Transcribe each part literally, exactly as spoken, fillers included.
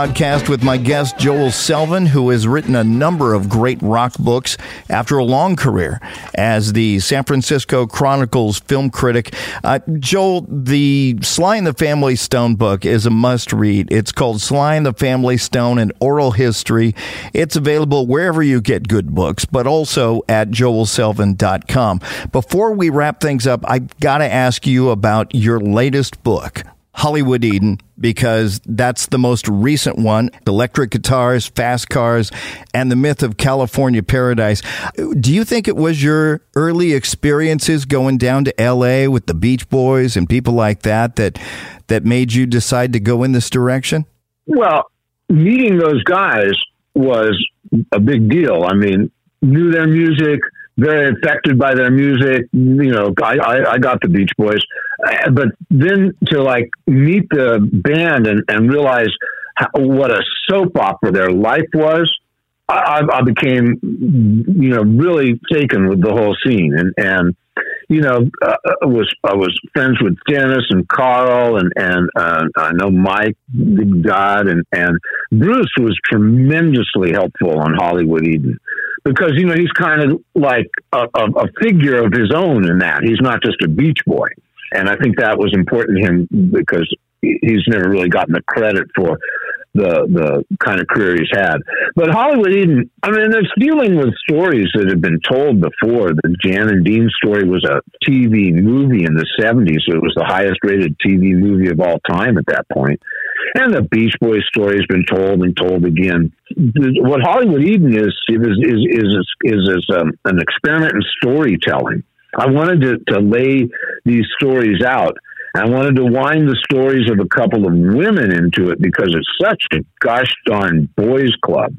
Podcast with my guest, Joel Selvin, who has written a number of great rock books after a long career as the San Francisco Chronicle's film critic. Uh, Joel, the Sly and the Family Stone book is a must-read. It's called Sly and the Family Stone, an Oral History. It's available wherever you get good books, but also at joel selvin dot com. Before we wrap things up, I've got to ask you about your latest book, Hollywood Eden, because that's the most recent one. Electric guitars, fast cars, and the myth of California paradise. Do you think it was your early experiences going down to L A with the Beach Boys and people like that that that made you decide to go in this direction? Well, meeting those guys was a big deal. I mean, knew their music, very affected by their music. You know, I, I, I got the Beach Boys, but then to like meet the band and, and realize how, what a soap opera their life was, I, I became, you know, really taken with the whole scene. And, and, you know, uh, I was, I was friends with Dennis and Carl and, and, uh, I know Mike, Big Dot, and, and Bruce was tremendously helpful on Hollywood Eden. Because, you know, he's kind of like a, a, a figure of his own in that. He's not just a Beach Boy. And I think that was important to him because he's never really gotten the credit for the the kind of career he's had. But Hollywood Eden, I mean, it's dealing with stories that have been told before. The Jan and Dean story was a T V movie in the seventies. It was the highest rated T V movie of all time at that point. And the Beach Boys story has been told and told again. What Hollywood Eden is is is is is, is um, an experiment in storytelling. I wanted to, to lay these stories out. I wanted to wind the stories of a couple of women into it because it's such a gosh darn boys club.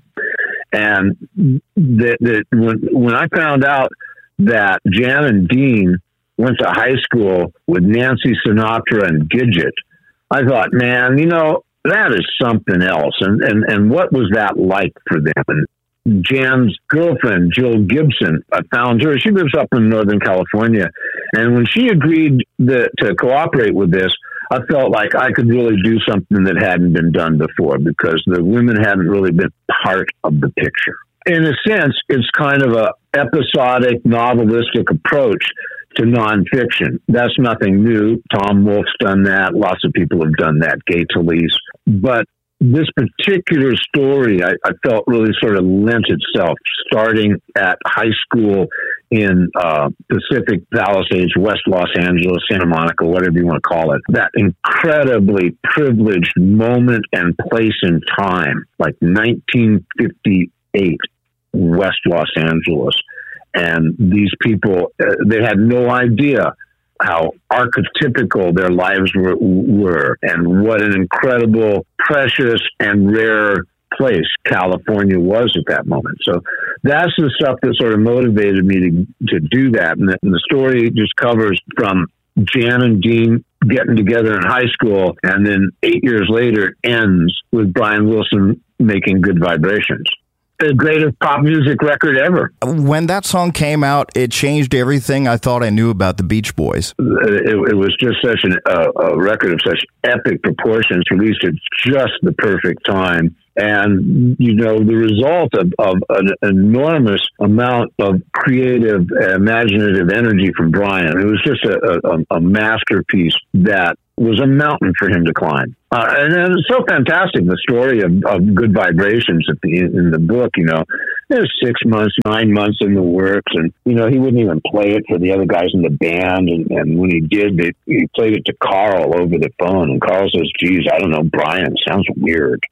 And that, that when when I found out that Jan and Dean went to high school with Nancy Sinatra and Gidget, I thought, man, you know, that is something else. And, and, and what was that like for them? And Jan's girlfriend, Jill Gibson, I found her. She lives up in Northern California. And when she agreed that, to cooperate with this, I felt like I could really do something that hadn't been done before because the women hadn't really been part of the picture. In a sense, it's kind of a episodic, novelistic approach to nonfiction. That's nothing new. Tom Wolfe's done that. Lots of people have done that. Gay Talese. But this particular story, I, I felt really sort of lent itself, starting at high school in uh, Pacific Palisades, West Los Angeles, Santa Monica, whatever you want to call it. That incredibly privileged moment and place in time, like nineteen fifty-eight, West Los Angeles. And these people, uh, they had no idea how archetypical their lives were, were and what an incredible, precious, and rare place California was at that moment. So that's the stuff that sort of motivated me to, to do that. And the, and the story just covers from Jan and Dean getting together in high school, and then eight years later ends with Brian Wilson making Good Vibrations. The greatest pop music record ever. When that song came out, it changed everything I thought I knew about the Beach Boys. It, it was just such an, uh, a record of such epic proportions, released at just the perfect time. And, you know, the result of, of an enormous amount of creative, uh, imaginative energy from Brian. It was just a, a, a masterpiece that was a mountain for him to climb. Uh, and it was so fantastic, the story of, of Good Vibrations at the, in the book, you know. There's six months, nine months in the works, and, you know, he wouldn't even play it for the other guys in the band. And, and when he did, they, he played it to Carl over the phone, and Carl says, geez, I don't know, Brian, sounds weird.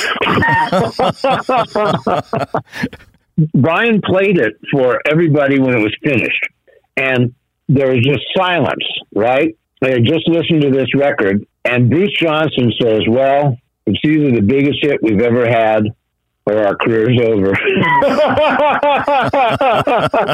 Brian played it for everybody when it was finished, and there was just silence, right? They had just listened to this record, and Bruce Johnson says, well, it's either the biggest hit we've ever had or our career's over.